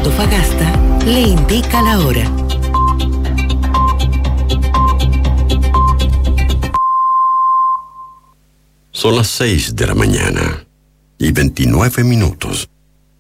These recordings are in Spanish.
Antofagasta le indica la hora. Son las 6 de la mañana y 29 minutos.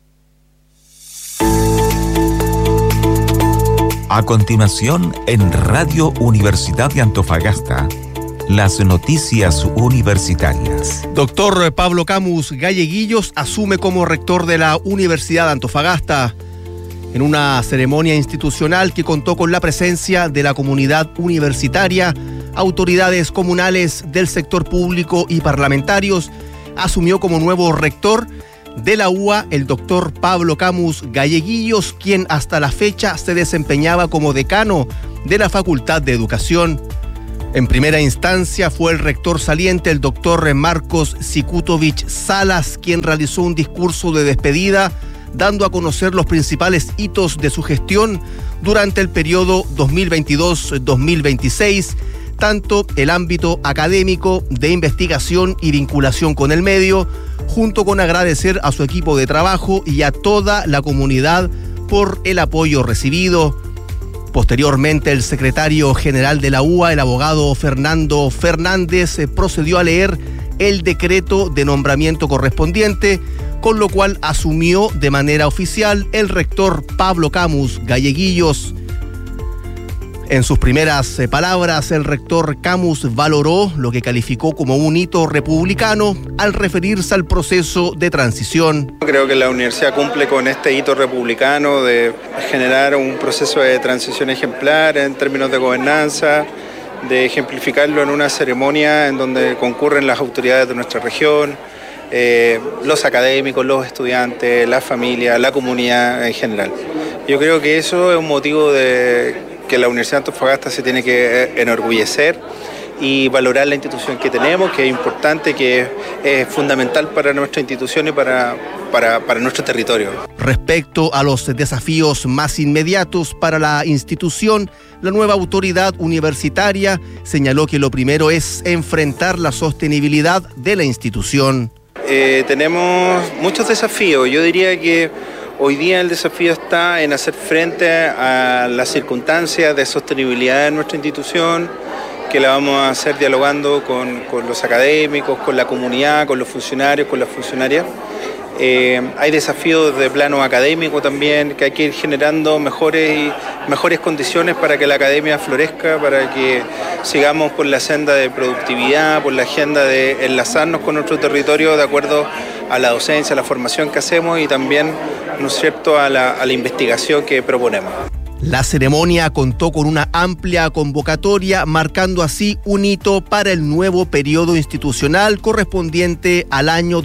A continuación, en Radio Universidad de Antofagasta, las noticias universitarias. Doctor Pablo Camus Galleguillos asume como rector de la Universidad de Antofagasta en una ceremonia institucional que contó con la presencia de la comunidad universitaria, autoridades comunales del sector público y parlamentarios. Asumió como nuevo rector de la UA el doctor Pablo Camus Galleguillos, quien hasta la fecha se desempeñaba como decano de la Facultad de Educación. En primera instancia fue el rector saliente, el doctor Marcos Sikutovich Salas, quien realizó un discurso de despedida, dando a conocer los principales hitos de su gestión durante el periodo 2022-2026, tanto el ámbito académico, de investigación y vinculación con el medio, junto con agradecer a su equipo de trabajo y a toda la comunidad por el apoyo recibido. Posteriormente, el secretario general de la UA, el abogado Fernando Fernández, procedió a leer el decreto de nombramiento correspondiente, con lo cual asumió de manera oficial el rector Pablo Camus Galleguillos. En sus primeras palabras, el rector Camus valoró lo que calificó como un hito republicano al referirse al proceso de transición. Creo que la universidad cumple con este hito republicano de generar un proceso de transición ejemplar en términos de gobernanza, de ejemplificarlo en una ceremonia en donde concurren las autoridades de nuestra región, los académicos, los estudiantes, la familia, la comunidad en general. Yo creo que eso es un motivo de que la Universidad de Antofagasta se tiene que enorgullecer y valorar la institución que tenemos, que es importante, que es fundamental para nuestra institución y para nuestro territorio. Respecto a los desafíos más inmediatos para la institución, la nueva autoridad universitaria señaló que lo primero es enfrentar la sostenibilidad de la institución. Tenemos muchos desafíos. Yo diría que hoy día el desafío está en hacer frente a las circunstancias de sostenibilidad de nuestra institución, que la vamos a hacer dialogando con los académicos, con la comunidad, con los funcionarios, con las funcionarias. Hay desafíos de plano académico también, que hay que ir generando mejores condiciones para que la academia florezca, para que sigamos por la senda de productividad, por la agenda de enlazarnos con nuestro territorio de acuerdo a la docencia, a la formación que hacemos y también, ¿no es cierto?, a la investigación que proponemos. La ceremonia contó con una amplia convocatoria, marcando así un hito para el nuevo periodo institucional correspondiente al año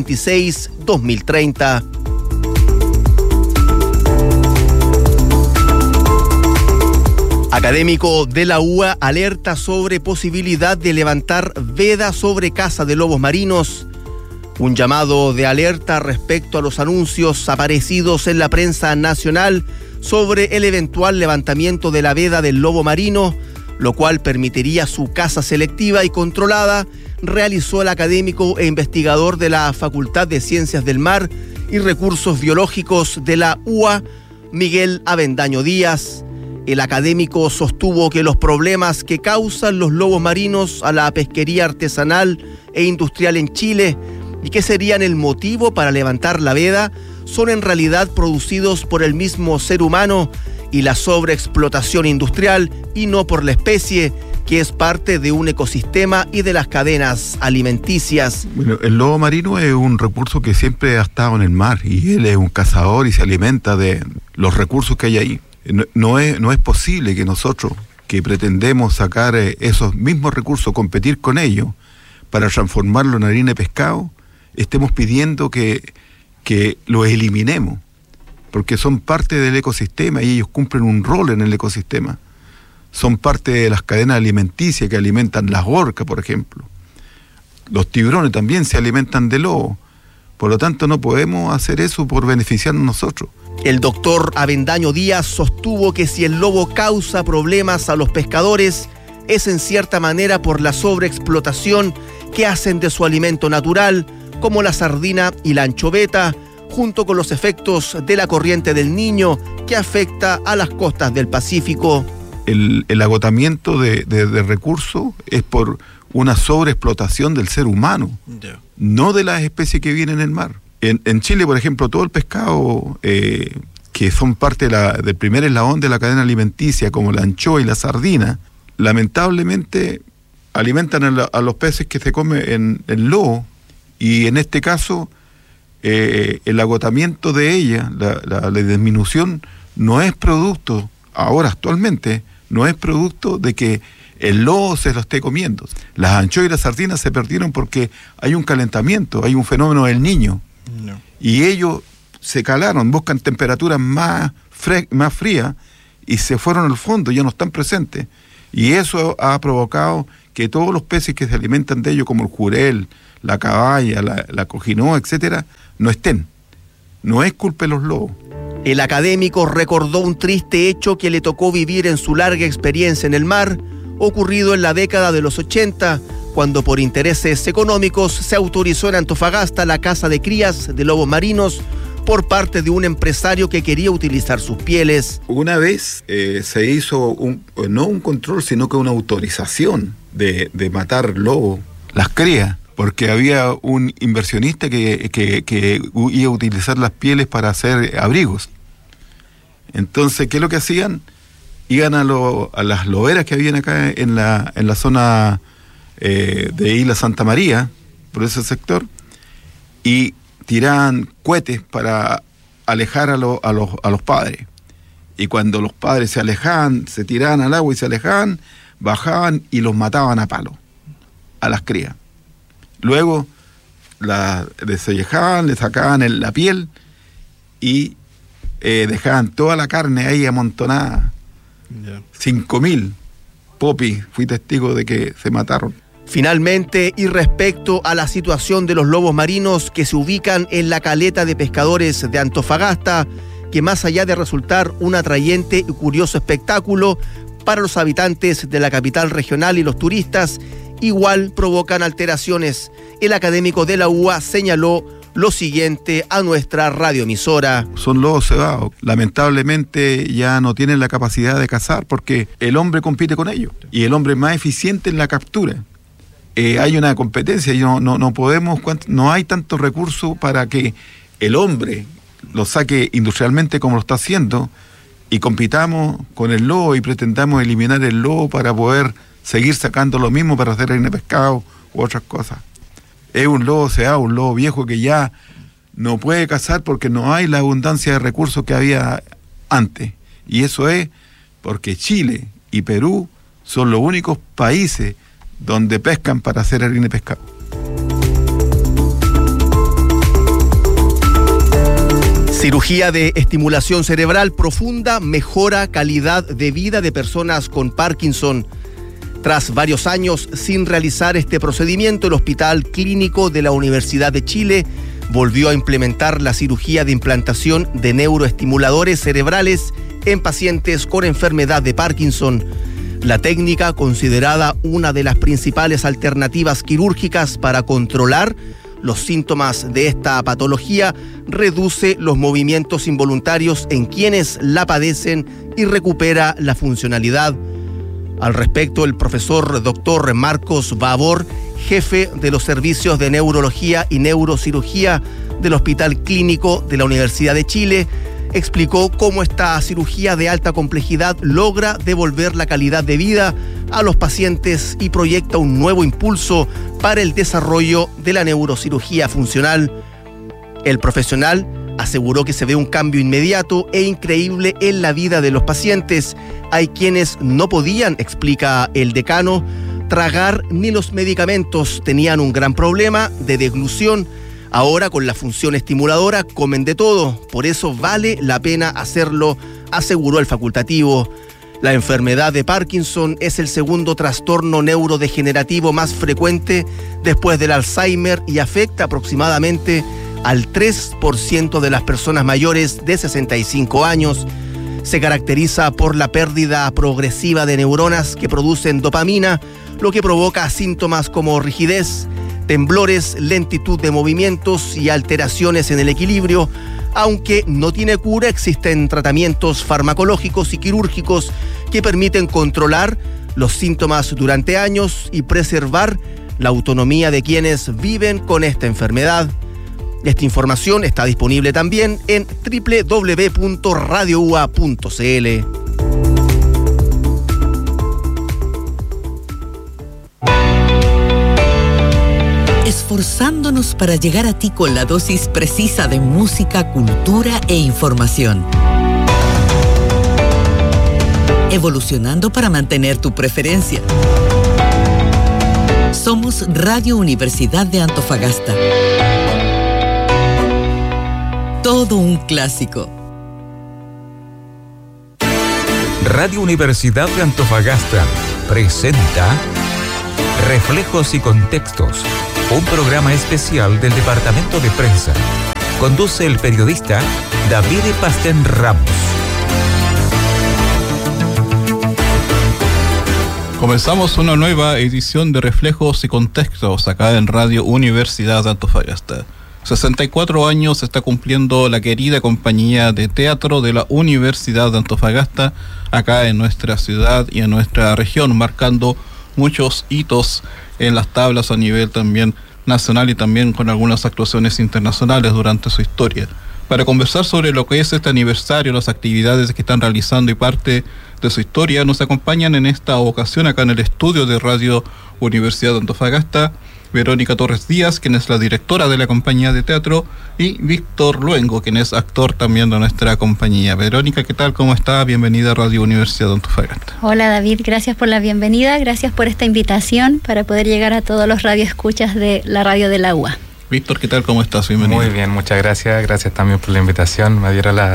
2026-2030. Académico de la UA alerta sobre posibilidad de levantar veda sobre caza de lobos marinos. Un llamado de alerta respecto a los anuncios aparecidos en la prensa nacional sobre el eventual levantamiento de la veda del lobo marino, lo cual permitiría su caza selectiva y controlada, realizó el académico e investigador de la Facultad de Ciencias del Mar y Recursos Biológicos de la UA, Miguel Avendaño Díaz. El académico sostuvo que los problemas que causan los lobos marinos a la pesquería artesanal e industrial en Chile y que serían el motivo para levantar la veda son en realidad producidos por el mismo ser humano y la sobreexplotación industrial y no por la especie, que es parte de un ecosistema y de las cadenas alimenticias. Bueno, el lobo marino es un recurso que siempre ha estado en el mar y él es un cazador y se alimenta de los recursos que hay ahí. No es posible que nosotros, que pretendemos sacar esos mismos recursos, competir con ellos para transformarlo en harina de pescado, estemos pidiendo que los eliminemos, porque son parte del ecosistema y ellos cumplen un rol en el ecosistema. Son parte de las cadenas alimenticias que alimentan las orcas, por ejemplo. Los tiburones también se alimentan de lobo. Por lo tanto, no podemos hacer eso por beneficiarnos nosotros. El doctor Avendaño Díaz sostuvo que si el lobo causa problemas a los pescadores, es en cierta manera por la sobreexplotación que hacen de su alimento natural, como la sardina y la anchoveta, junto con los efectos de la corriente del Niño que afecta a las costas del Pacífico. El agotamiento de recursos es por una sobreexplotación del ser humano, no de las especies que viven en el mar. En Chile, por ejemplo, todo el pescado que son parte del primer eslabón de la cadena alimenticia, como la anchoa y la sardina, lamentablemente alimentan a los peces que se comen el lobo, y en este caso el agotamiento de ella, la disminución, no es producto, ahora actualmente, no es producto de que el lobo se lo esté comiendo. Las anchoas y las sardinas se perdieron porque hay un calentamiento, hay un fenómeno del Niño. No. Y ellos se calaron, buscan temperaturas más frías y se fueron al fondo, ya no están presentes. Y eso ha provocado que todos los peces que se alimentan de ellos, como el jurel, la caballa, la cojinoa, etcétera, no estén. No es culpa de los lobos. El académico recordó un triste hecho que le tocó vivir en su larga experiencia en el mar, ocurrido en la década de los 80, cuando por intereses económicos se autorizó en Antofagasta la caza de crías de lobos marinos por parte de un empresario que quería utilizar sus pieles. Una vez se hizo no un control, sino que una autorización de matar lobos, las crías, porque había un inversionista que iba a utilizar las pieles para hacer abrigos. Entonces, ¿qué es lo que hacían? Iban a las loberas que habían acá en la zona de Isla Santa María, por ese sector, y tiraban cohetes para alejar a los padres. Y cuando los padres se alejaban, se tiraban al agua y se alejaban, bajaban y los mataban a palo, a las crías. Luego desollejaban, le sacaban la piel y dejaban toda la carne ahí amontonada. 5.000 popis, fui testigo de que se mataron. Finalmente, y respecto a la situación de los lobos marinos que se ubican en la caleta de pescadores de Antofagasta, que más allá de resultar un atrayente y curioso espectáculo para los habitantes de la capital regional y los turistas, igual provocan alteraciones. El académico de la UA señaló lo siguiente a nuestra radioemisora. Son lobos cebados. Lamentablemente ya no tienen la capacidad de cazar porque el hombre compite con ellos y el hombre es más eficiente en la captura. Hay una competencia y no podemos, no hay tantos recursos para que el hombre lo saque industrialmente como lo está haciendo y compitamos con el lobo y pretendamos eliminar el lobo para poder seguir sacando lo mismo para hacer harina de pescado u otras cosas. Es un lobo cebado, un lobo viejo que ya no puede cazar porque no hay la abundancia de recursos que había antes. Y eso es porque Chile y Perú son los únicos países donde pescan para hacer harina de pescado. Cirugía de estimulación cerebral profunda mejora calidad de vida de personas con Parkinson. Tras varios años sin realizar este procedimiento, el Hospital Clínico de la Universidad de Chile volvió a implementar la cirugía de implantación de neuroestimuladores cerebrales en pacientes con enfermedad de Parkinson. La técnica, considerada una de las principales alternativas quirúrgicas para controlar los síntomas de esta patología, reduce los movimientos involuntarios en quienes la padecen y recupera la funcionalidad. Al respecto, el profesor Dr. Marcos Babor, jefe de los servicios de neurología y neurocirugía del Hospital Clínico de la Universidad de Chile, explicó cómo esta cirugía de alta complejidad logra devolver la calidad de vida a los pacientes y proyecta un nuevo impulso para el desarrollo de la neurocirugía funcional. El profesional aseguró que se ve un cambio inmediato e increíble en la vida de los pacientes. Hay quienes no podían, explica el decano, tragar ni los medicamentos, tenían un gran problema de deglución. Ahora con la función estimuladora comen de todo, por eso vale la pena hacerlo, aseguró el facultativo. La enfermedad de Parkinson es el segundo trastorno neurodegenerativo más frecuente después del Alzheimer y afecta aproximadamente al 3% de las personas mayores de 65 años. Se caracteriza por la pérdida progresiva de neuronas que producen dopamina, lo que provoca síntomas como rigidez, temblores, lentitud de movimientos y alteraciones en el equilibrio. Aunque no tiene cura, existen tratamientos farmacológicos y quirúrgicos que permiten controlar los síntomas durante años y preservar la autonomía de quienes viven con esta enfermedad. Esta información está disponible también en www.radioua.cl. Esforzándonos para llegar a ti con la dosis precisa de música, cultura e información. Evolucionando para mantener tu preferencia. Somos Radio Universidad de Antofagasta. Todo un clásico. Radio Universidad de Antofagasta presenta Reflejos y Contextos, un programa especial del Departamento de Prensa. Conduce el periodista David Pastén Ramos. Comenzamos una nueva edición de Reflejos y Contextos acá en Radio Universidad de Antofagasta. 64 años está cumpliendo la querida compañía de teatro de la Universidad de Antofagasta acá en nuestra ciudad y en nuestra región, marcando muchos hitos en las tablas a nivel también nacional y también con algunas actuaciones internacionales durante su historia. Para conversar sobre lo que es este aniversario, las actividades que están realizando y parte de su historia, nos acompañan en esta ocasión acá en el estudio de Radio Universidad de Antofagasta Verónica Torres Díaz, quien es la directora de la compañía de teatro, y Víctor Luengo, quien es actor también de nuestra compañía. Verónica, ¿qué tal? ¿Cómo está? Bienvenida a Radio Universidad de Antofagasta. Hola David, gracias por la bienvenida, gracias por esta invitación para poder llegar a todos los radioescuchas de la radio de la UA. Víctor, ¿qué tal? ¿Cómo estás? Bienvenido. Muy bien, muchas gracias. Gracias también por la invitación. Me adhiero a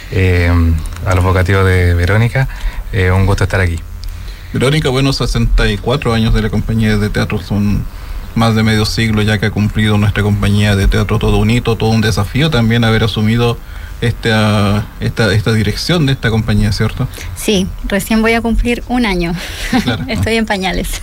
los vocativos de Verónica. Un gusto estar aquí. Verónica, bueno, 64 años de la compañía de teatro, son más de medio siglo ya que ha cumplido nuestra compañía de teatro, todo un hito, todo un desafío también haber asumido esta dirección de esta compañía, ¿cierto? Sí, recién voy a cumplir un año. Claro. Estoy en pañales.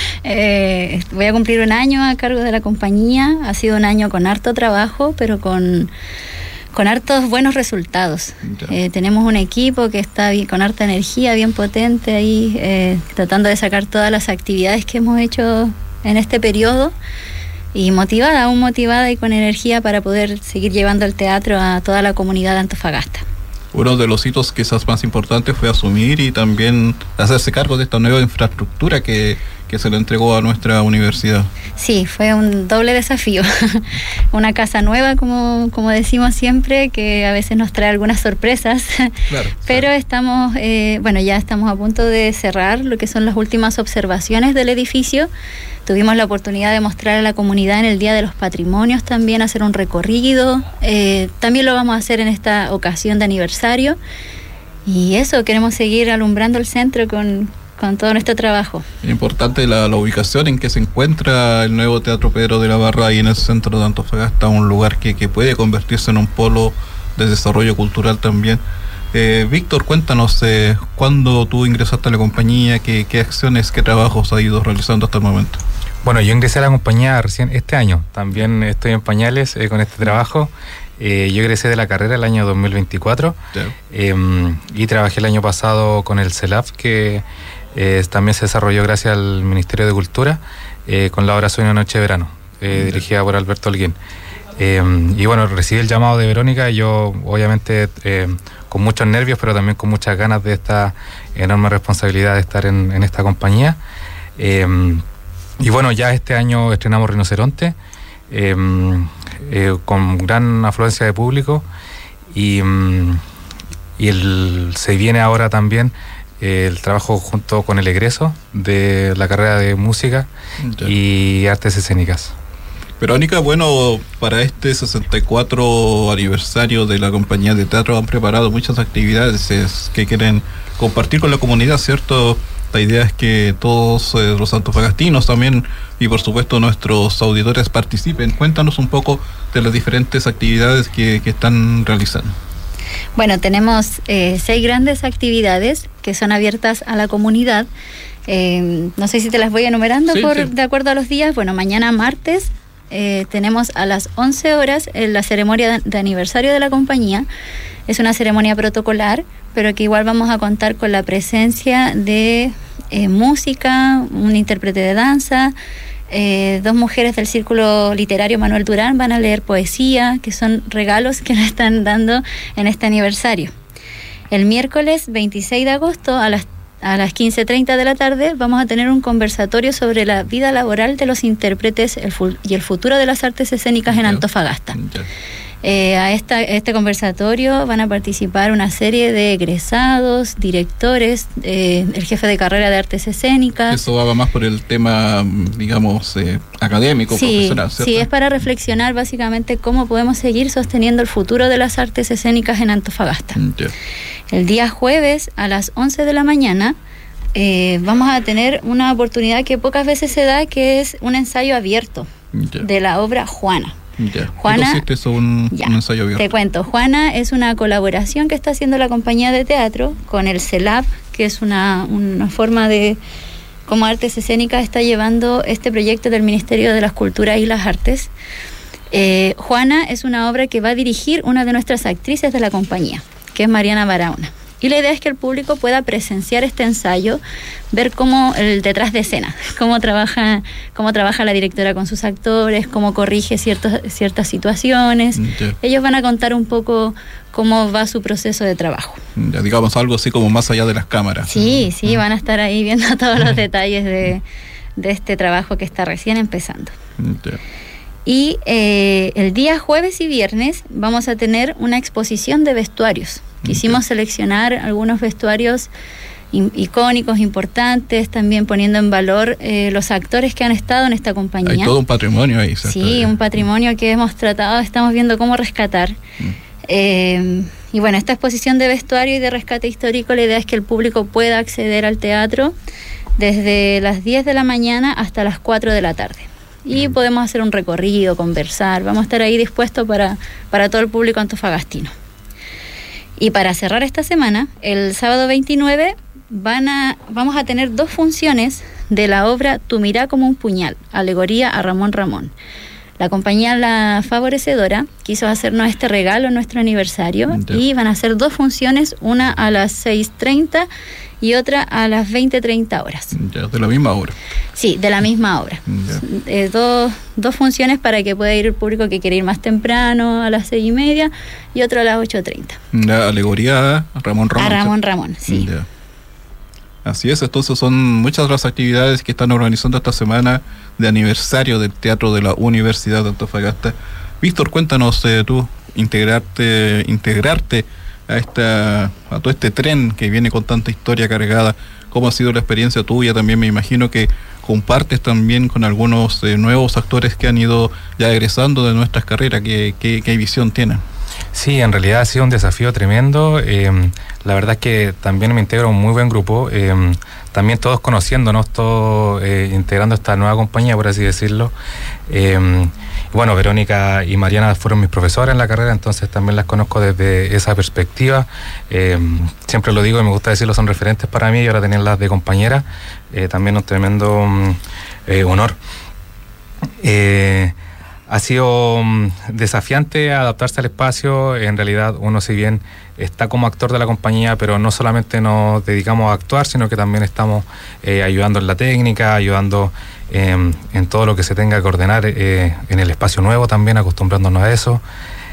Voy a cumplir un año a cargo de la compañía. Ha sido un año con harto trabajo, pero con hartos buenos resultados. Tenemos un equipo que está con harta energía, bien potente ahí, tratando de sacar todas las actividades que hemos hecho en este periodo, y aún motivada y con energía para poder seguir llevando el teatro a toda la comunidad de Antofagasta. Uno de los hitos quizás más importantes fue asumir y también hacerse cargo de esta nueva infraestructura que se le entregó a nuestra universidad. Sí, fue un doble desafío. Una casa nueva, como decimos siempre, que a veces nos trae algunas sorpresas. Claro, pero estamos, ya estamos a punto de cerrar lo que son las últimas observaciones del edificio. Tuvimos la oportunidad de mostrar a la comunidad en el Día de los Patrimonios también, hacer un recorrido. También lo vamos a hacer en esta ocasión de aniversario. Y eso, queremos seguir alumbrando el centro con todo nuestro trabajo. Importante la ubicación en que se encuentra el nuevo Teatro Pedro de la Barra, ahí en el centro de Antofagasta, un lugar que puede convertirse en un polo de desarrollo cultural también. Víctor, cuéntanos, ¿cuándo tú ingresaste a la compañía? ¿Qué acciones, qué trabajos has ido realizando hasta el momento? Bueno, yo ingresé a la compañía recién este año. También estoy en pañales con este trabajo. Yo egresé de la carrera el año 2024. Yeah. Y trabajé el año pasado con el CELAF, que también se desarrolló gracias al Ministerio de Cultura, con la obra Sueño Noche de Verano, dirigida por Alberto Holguín. Y bueno, recibí el llamado de Verónica, y yo obviamente con muchos nervios, pero también con muchas ganas de esta enorme responsabilidad de estar en esta compañía. Y bueno, ya este año estrenamos Rinoceronte, con gran afluencia de público, y se viene ahora también el trabajo junto con el egreso de la carrera de música y artes escénicas. Verónica, bueno, para este 64 aniversario de la compañía de teatro han preparado muchas actividades que quieren compartir con la comunidad, ¿cierto? La idea es que todos los antofagastinos también, y por supuesto nuestros auditores, participen. Cuéntanos un poco de las diferentes actividades que están realizando. Bueno, tenemos 6 grandes actividades que son abiertas a la comunidad. No sé si te las voy enumerando de acuerdo a los días. Bueno, mañana martes tenemos a las 11 horas la ceremonia de aniversario de la compañía. Es una ceremonia protocolar, pero que igual vamos a contar con la presencia de música, un intérprete de danza, 2 mujeres del Círculo Literario Manuel Durán van a leer poesía, que son regalos que nos están dando en este aniversario. El miércoles 26 de agosto a las 15:30 de la tarde vamos a tener un conversatorio sobre la vida laboral de los intérpretes y el futuro de las artes escénicas en Antofagasta. A este conversatorio van a participar una serie de egresados, directores, el jefe de carrera de artes escénicas. Eso va más por el tema, digamos, académico, profesional, ¿cierto? Sí, es para reflexionar básicamente cómo podemos seguir sosteniendo el futuro de las artes escénicas en Antofagasta. El día jueves a las 11 de la mañana vamos a tener una oportunidad que pocas veces se da, que es un ensayo abierto de la obra Juana. Juana, ¿qué consiste un ensayo abierto? Te cuento, Juana es una colaboración que está haciendo la compañía de teatro con el CELAP, que es una forma de cómo Artes Escénicas está llevando este proyecto del Ministerio de las Culturas y las Artes. Juana es una obra que va a dirigir una de nuestras actrices de la compañía, que es Mariana Barahona. Y la idea es que el público pueda presenciar este ensayo, ver cómo el detrás de escena, cómo trabaja la directora con sus actores, cómo corrige ciertas situaciones. Ellos van a contar un poco cómo va su proceso de trabajo. Digamos algo así como más allá de las cámaras. Sí, van a estar ahí viendo todos los detalles de este trabajo que está recién empezando. Y el día jueves y viernes vamos a tener una exposición de vestuarios. Quisimos seleccionar algunos vestuarios icónicos, importantes, también poniendo en valor los actores que han estado en esta compañía. Hay todo un patrimonio ahí. Sí, un patrimonio que estamos viendo cómo rescatar. Y bueno, esta exposición de vestuario y de rescate histórico, la idea es que el público pueda acceder al teatro desde las 10 de la mañana hasta las 4 de la tarde. Y podemos hacer un recorrido, conversar, vamos a estar ahí dispuestos para todo el público antofagastino. Y para cerrar esta semana, el sábado 29 vamos a tener 2 funciones de la obra Tu mirá como un puñal, alegoría a Ramón Ramón. La compañía La Favorecedora quiso hacernos este regalo en nuestro aniversario y van a hacer 2 funciones, una a las 6:30 y otra a las 20:30 horas. ¿De la misma obra? Sí, de la misma obra. Dos funciones para que pueda ir el público que quiere ir más temprano, a las 6:30, y otra a las 8:30. La alegoría a Ramón Ramón. A Ramón Ramón, sí. Así es, entonces son muchas las actividades que están organizando esta semana de aniversario del Teatro de la Universidad de Antofagasta. Víctor, cuéntanos tú, integrarte a todo este tren que viene con tanta historia cargada. ¿Cómo ha sido la experiencia tuya? También me imagino que compartes también con algunos nuevos actores que han ido ya egresando de nuestras carreras. ¿Qué visión tienen? Sí, en realidad ha sido un desafío tremendo. La verdad es que también me integro a un muy buen grupo, también todos conociéndonos, todos integrando esta nueva compañía, por así decirlo. Bueno, Verónica y Mariana fueron mis profesoras en la carrera, entonces también las conozco desde esa perspectiva. Siempre lo digo y me gusta decirlo, son referentes para mí, y ahora tenerlas de compañera, también un tremendo honor. Ha sido desafiante adaptarse al espacio. En realidad uno, si bien está como actor de la compañía, pero no solamente nos dedicamos a actuar, sino que también estamos ayudando en la técnica, ayudando en todo lo que se tenga que ordenar en el espacio nuevo, también acostumbrándonos a eso,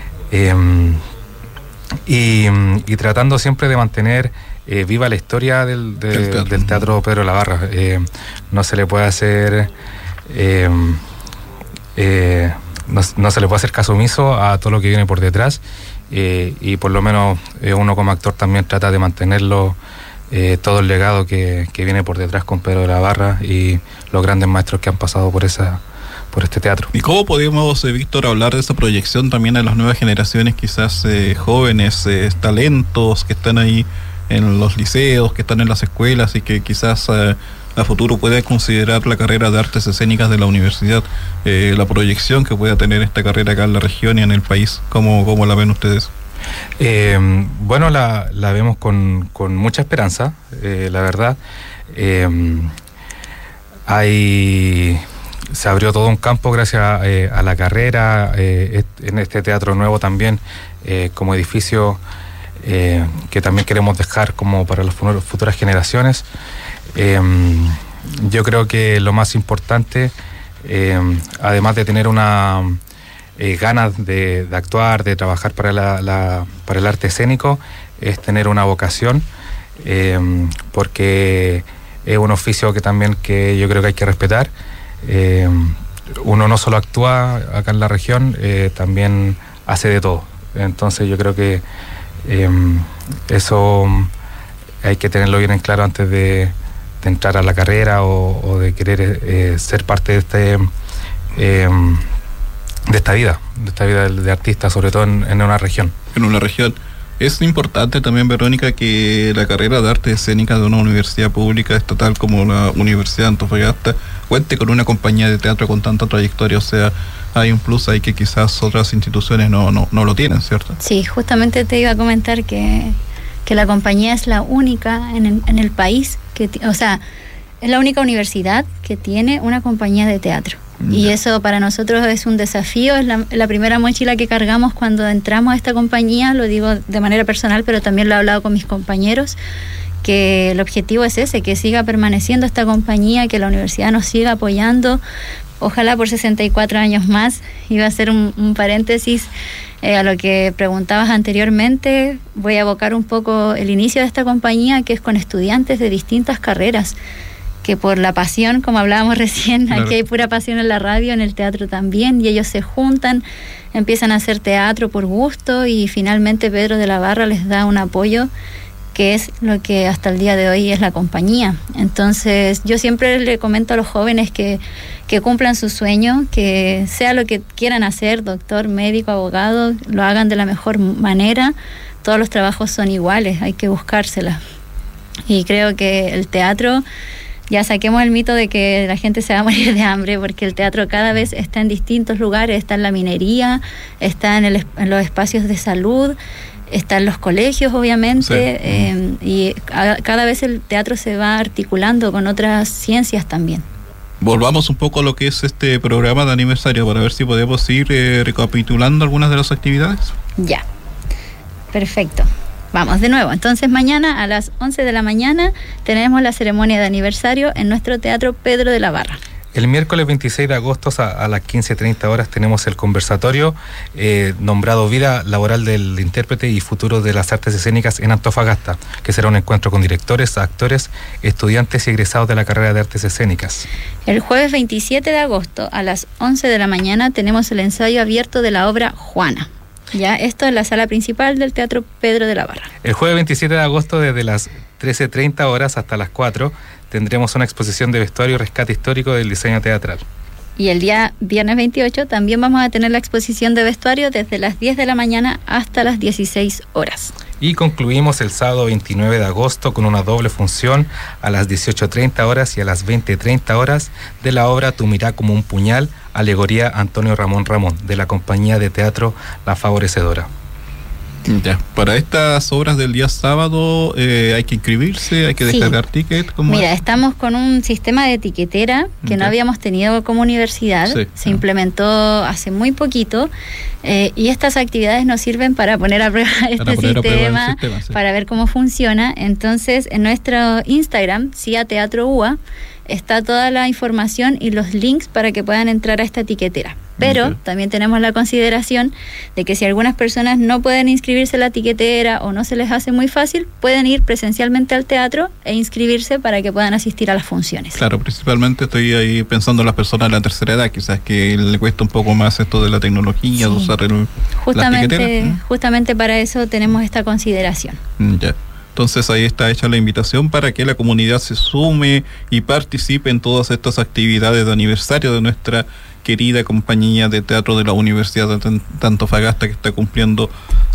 y tratando siempre de mantener viva la historia del Teatro Pedro de la Barra. No se le puede hacer no se le puede hacer caso omiso a todo lo que viene por detrás, y por lo menos uno como actor también trata de mantenerlo, todo el legado que viene por detrás con Pedro de la Barra y los grandes maestros que han pasado por este teatro. ¿Y cómo podemos, Víctor, hablar de esa proyección también a las nuevas generaciones, quizás jóvenes, talentos que están ahí en los liceos, que están en las escuelas y que quizás a futuro puede considerar la carrera de artes escénicas de la universidad, la proyección que pueda tener esta carrera acá en la región y en el país? ¿Cómo la ven ustedes? Bueno, la vemos con mucha esperanza, la verdad. Se abrió todo un campo gracias a la carrera, en este teatro nuevo también, como edificio que también queremos dejar como para las futuras generaciones. Yo creo que lo más importante, además de tener una ganas de actuar, de trabajar para el arte escénico, es tener una vocación, porque es un oficio que yo creo que hay que respetar. Uno no solo actúa acá en la región, también hace de todo. Entonces yo creo que eso hay que tenerlo bien en claro antes de entrar a la carrera o de querer ser parte de esta vida de artista, sobre todo en una región. En una región. Es importante también, Verónica, que la carrera de arte escénica de una universidad pública estatal como la Universidad de Antofagasta cuente con una compañía de teatro con tanta trayectoria. O sea, hay un plus ahí que quizás otras instituciones no lo tienen, ¿cierto? Sí, justamente te iba a comentar que la compañía es la única en el país, es la única universidad que tiene una compañía de teatro. Y eso para nosotros es un desafío, es la primera mochila que cargamos cuando entramos a esta compañía, lo digo de manera personal, pero también lo he hablado con mis compañeros, que el objetivo es ese, que siga permaneciendo esta compañía, que la universidad nos siga apoyando, ojalá por 64 años más. Iba a hacer un paréntesis a lo que preguntabas anteriormente, voy a evocar un poco el inicio de esta compañía, que es con estudiantes de distintas carreras, que por la pasión, como hablábamos recién, claro. Aquí hay pura pasión en la radio, en el teatro también, y ellos se juntan, empiezan a hacer teatro por gusto, y finalmente Pedro de la Barra les da un apoyo, que es lo que hasta el día de hoy es la compañía. Entonces yo siempre le comento a los jóvenes que cumplan su sueño, que sea lo que quieran hacer, doctor, médico, abogado, lo hagan de la mejor manera. Todos los trabajos son iguales, hay que buscárselas. Y creo que el teatro, ya saquemos el mito de que la gente se va a morir de hambre, porque el teatro cada vez está en distintos lugares, está en la minería, está en los espacios de salud, está en los colegios, obviamente, sí. Y cada vez el teatro se va articulando con otras ciencias también. Volvamos un poco a lo que es este programa de aniversario para ver si podemos ir recapitulando algunas de las actividades. Ya, perfecto. Vamos de nuevo. Entonces mañana a las 11 de la mañana tenemos la ceremonia de aniversario en nuestro Teatro Pedro de la Barra. El miércoles 26 de agosto a las 15:30 horas tenemos el conversatorio nombrado Vida Laboral del Intérprete y Futuro de las Artes Escénicas en Antofagasta, que será un encuentro con directores, actores, estudiantes y egresados de la carrera de Artes Escénicas. El jueves 27 de agosto a las 11 de la mañana tenemos el ensayo abierto de la obra Juana. Ya, esto es la sala principal del Teatro Pedro de la Barra. El jueves 27 de agosto desde las 13:30 horas hasta las 4 tendremos una exposición de vestuario y rescate histórico del diseño teatral. Y el día viernes 28 también vamos a tener la exposición de vestuario desde las 10 de la mañana hasta las 16 horas. Y concluimos el sábado 29 de agosto con una doble función a las 18:30 horas y a las 20:30 horas de la obra Tu mirá como un puñal, alegoría Antonio Ramón Ramón, de la compañía de teatro La Favorecedora. Ya, para estas obras del día sábado hay que inscribirse, hay que descargar ticket. Mira, estamos con un sistema de etiquetera que no habíamos tenido como universidad, se implementó hace muy poquito, y estas actividades nos sirven para poner a prueba este sistema, para ver cómo funciona. Entonces, en nuestro Instagram, CIA Teatro UA, está toda la información y los links para que puedan entrar a esta etiquetera. Pero también tenemos la consideración de que si algunas personas no pueden inscribirse a la etiquetera o no se les hace muy fácil, pueden ir presencialmente al teatro e inscribirse para que puedan asistir a las funciones. Claro, principalmente estoy ahí pensando en las personas de la tercera edad, quizás que le cuesta un poco más esto de la tecnología, de usar la etiquetera. Justamente para eso tenemos esta consideración. Ya. Entonces ahí está hecha la invitación para que la comunidad se sume y participe en todas estas actividades de aniversario de nuestra querida compañía de teatro de la Universidad de Antofagasta, que está cumpliendo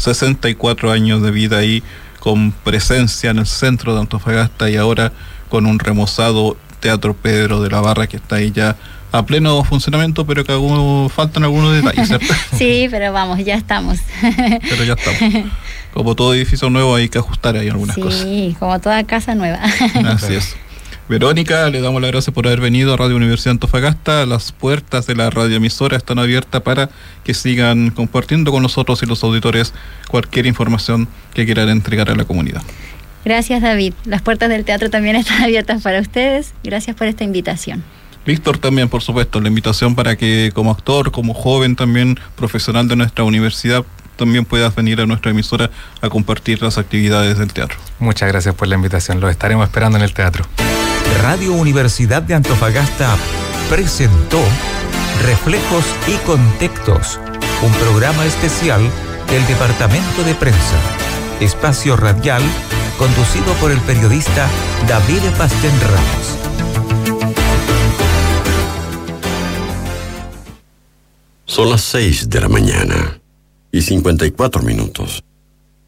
64 años de vida ahí, con presencia en el centro de Antofagasta, y ahora con un remozado Teatro Pedro de la Barra que está ahí ya a pleno funcionamiento, pero que faltan algunos detalles, ¿cierto? Sí, pero vamos, ya estamos. Pero ya estamos. Como todo edificio nuevo hay que ajustar ahí algunas cosas. Sí, como toda casa nueva. Así es. Verónica, le damos las gracias por haber venido a Radio Universidad de Antofagasta. Las puertas de la radioemisora están abiertas para que sigan compartiendo con nosotros y los auditores cualquier información que quieran entregar a la comunidad. Gracias, David. Las puertas del teatro también están abiertas para ustedes. Gracias por esta invitación. Víctor, también, por supuesto, la invitación para que como actor, como joven también, profesional de nuestra universidad, también puedas venir a nuestra emisora a compartir las actividades del teatro. Muchas gracias por la invitación. Los estaremos esperando en el teatro. Radio Universidad de Antofagasta presentó Reflejos y Contextos, un programa especial del Departamento de Prensa, espacio radial conducido por el periodista David Pastén Ramos. Son las 6 de la mañana y 54 minutos.